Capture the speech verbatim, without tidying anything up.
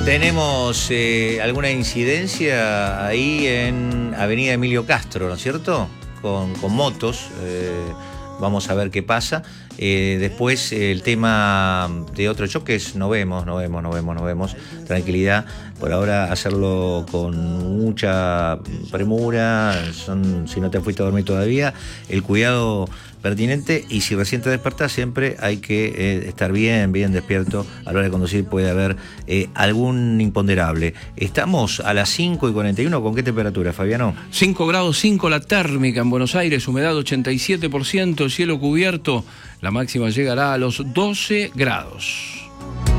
Tenemos eh, alguna incidencia ahí en Avenida Emilio Castro, ¿no es cierto? Con, con motos. Eh, vamos a ver qué pasa. Eh, después eh, el tema de otros choques, no vemos, no vemos, no vemos, no vemos. Tranquilidad. Por ahora hacerlo con mucha premura. Son, si no te fuiste a dormir todavía, el cuidado pertinente, y si recién te despertás, siempre hay que eh, estar bien, bien despierto a la hora de conducir. Puede haber eh, algún imponderable. Estamos a las cinco y cuarenta y uno. ¿Con qué temperatura, Fabiano? cinco grados cinco la térmica en Buenos Aires, humedad ochenta y siete por ciento, cielo cubierto. La máxima llegará a los doce grados.